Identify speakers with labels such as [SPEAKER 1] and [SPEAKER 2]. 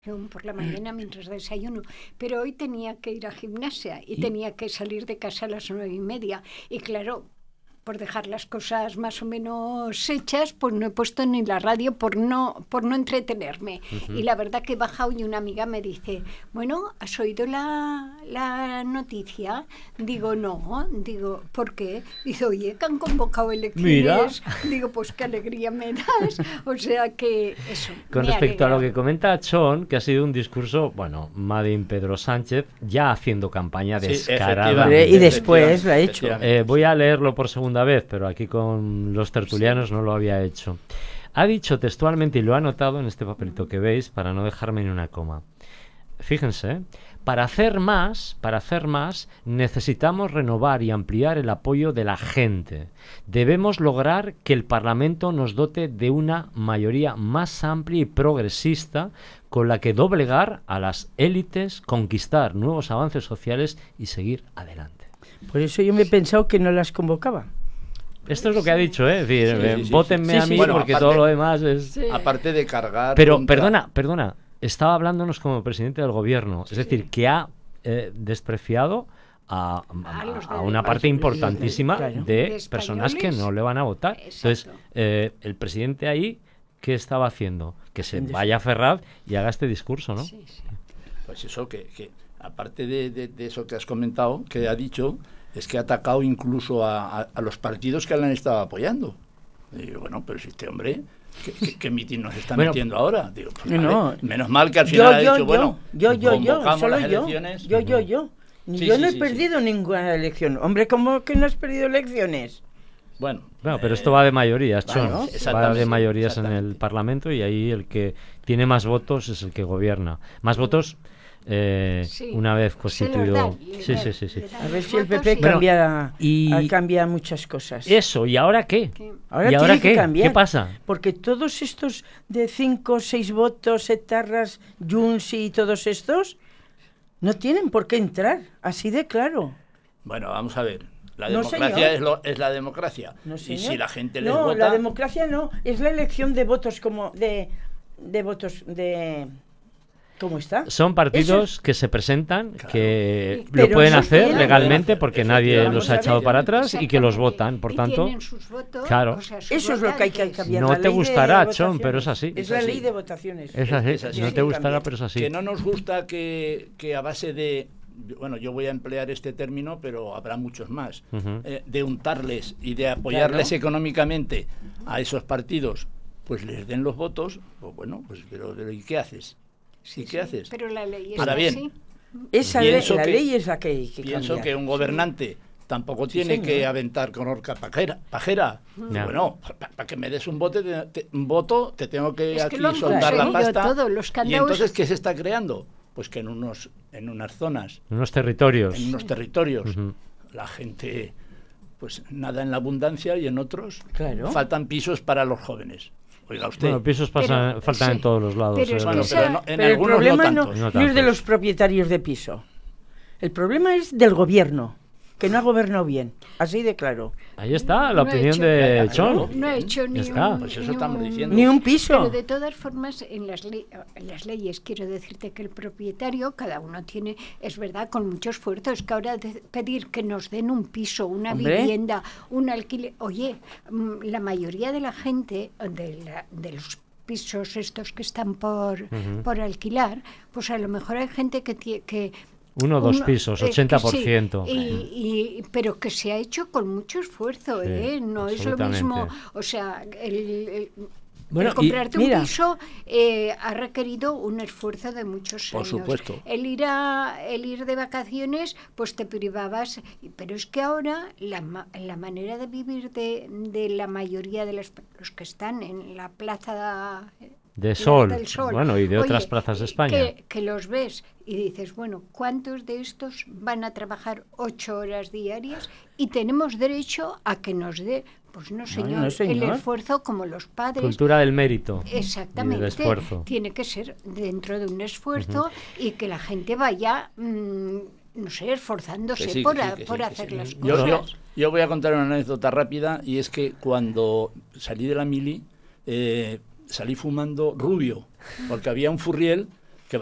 [SPEAKER 1] por la mañana mientras desayuno, pero hoy tenía que ir a gimnasia y tenía que salir de casa a las 9:30 y claro, por dejar las cosas más o menos hechas, pues no he puesto ni la radio por no entretenerme. Y la verdad que he bajado y una amiga me dice, bueno, ¿has oído la noticia? Digo, no. Digo, ¿por qué? Dice, oye, que han convocado elecciones. Mira. Digo, pues qué alegría me das. O sea que eso.
[SPEAKER 2] Con respecto a lo que comenta Chon, que ha sido un discurso, bueno, Madín Pedro Sánchez, ya haciendo campaña descarada.
[SPEAKER 3] Y después lo ha hecho.
[SPEAKER 2] Voy a leerlo por segunda vez, pero aquí con los tertulianos no lo había hecho. Ha dicho textualmente, y lo ha anotado en este papelito que veis, para no dejarme ni una coma. Fíjense, para hacer más, necesitamos renovar y ampliar el apoyo de la gente. Debemos lograr que el Parlamento nos dote de una mayoría más amplia y progresista con la que doblegar a las élites, conquistar nuevos avances sociales y seguir adelante.
[SPEAKER 3] Por eso yo me he pensado que no las convocaba.
[SPEAKER 2] Esto es lo que ha dicho, ¿eh? Es decir, vótenme a mí porque aparte, todo lo demás es...
[SPEAKER 4] Sí. Aparte de cargar...
[SPEAKER 2] Pero, contra... perdona, estaba hablándonos como presidente del gobierno. Es decir, que ha despreciado a una parte importantísima de personas que no le van a votar. Exacto. Entonces, el presidente ahí, ¿qué estaba haciendo? Que se vaya a Ferraz y haga este discurso, ¿no?
[SPEAKER 4] Sí. Pues eso, que aparte de eso que has comentado, que ha dicho... es que ha atacado incluso a los partidos que le han estado apoyando. Y digo, bueno, pero si este hombre, ¿qué mitin nos está metiendo ahora? Digo, pues, vale, menos mal que al final ha dicho, convocamos las elecciones.
[SPEAKER 3] Yo no he perdido ninguna elección. Hombre, ¿cómo que no has perdido elecciones?
[SPEAKER 2] Bueno, pero esto va de mayorías, Chon. Va de mayorías en el Parlamento y ahí el que tiene más votos es el que gobierna. Más votos... una vez constituido. Sí.
[SPEAKER 3] A ver si el PP cambia muchas cosas.
[SPEAKER 2] Eso, ¿y ahora qué?
[SPEAKER 3] Ahora qué?
[SPEAKER 2] ¿Qué pasa?
[SPEAKER 3] Porque todos estos de 5 o 6 votos, etarras, Junts y todos estos, no tienen por qué entrar, así de claro.
[SPEAKER 4] Bueno, vamos a ver. La democracia es la democracia.
[SPEAKER 3] No,
[SPEAKER 4] y si la gente les vota...
[SPEAKER 3] No, la democracia no, es la elección de votos como de votos de... ¿Cómo está?
[SPEAKER 2] Son partidos que se presentan, que lo pueden hacer legalmente porque nadie los ha echado para atrás y que los votan, por tanto,
[SPEAKER 1] sus votos,
[SPEAKER 2] claro.
[SPEAKER 3] Eso es lo que hay que cambiar.
[SPEAKER 2] No te gustará, Chon, pero es así.
[SPEAKER 3] Es la ley de votaciones.
[SPEAKER 2] Es así. No te gustará, pero es así.
[SPEAKER 4] Que no nos gusta que a base de... Bueno, yo voy a emplear este término, pero habrá muchos más. De untarles y de apoyarles económicamente a esos partidos, pues les den los votos, pues bueno, pues pero ¿y qué haces? ¿Y qué haces?
[SPEAKER 1] Pero la ley es
[SPEAKER 4] ahora bien,
[SPEAKER 3] la ley es la que hay que
[SPEAKER 4] pienso
[SPEAKER 3] cambiar.
[SPEAKER 4] Que un gobernante tampoco tiene que aventar con horca pajera. Bueno, para que me des un voto te tengo que aquí soltar la pasta. Y entonces, ¿qué se está creando? Pues que en unas zonas,
[SPEAKER 2] en unos territorios,
[SPEAKER 4] la gente pues nada en la abundancia y en otros faltan pisos para los jóvenes. Oiga usted.
[SPEAKER 2] Bueno, pisos faltan en todos los lados.
[SPEAKER 3] Pero el problema no es de los propietarios de piso. El problema es del gobierno, que no ha gobernado bien. Así de claro.
[SPEAKER 2] Ahí está la opinión de Chon.
[SPEAKER 1] No ha hecho ni
[SPEAKER 3] un piso.
[SPEAKER 1] Pero de todas formas, en las leyes, quiero decirte que el propietario, cada uno tiene, es verdad, con mucho esfuerzo, es que ahora pedir que nos den un piso, una vivienda, un alquiler. Oye, la mayoría de la gente, de los pisos estos que están por alquilar, pues a lo mejor hay gente que
[SPEAKER 2] 1 o 2 pisos, 80%.
[SPEAKER 1] Pero que se ha hecho con mucho esfuerzo, no es lo mismo, o sea, el comprarte un piso ha requerido un esfuerzo de muchos años.
[SPEAKER 4] Por supuesto.
[SPEAKER 1] El ir de vacaciones, pues te privabas, pero es que ahora la manera de vivir de la mayoría de los que están en la plaza
[SPEAKER 2] del Sol, bueno, y de otras plazas de España.
[SPEAKER 1] Que los ves y dices, bueno, ¿cuántos de estos van a trabajar 8 horas diarias? Y tenemos derecho a que nos dé, pues no señor, el esfuerzo como los padres.
[SPEAKER 2] Cultura del mérito.
[SPEAKER 1] Exactamente.
[SPEAKER 2] Y del esfuerzo.
[SPEAKER 1] Tiene que ser dentro de un esfuerzo y que la gente vaya, no sé, esforzándose por hacer las cosas.
[SPEAKER 4] Yo voy a contar una anécdota rápida y es que cuando salí de la mili... salí fumando rubio, porque había un furriel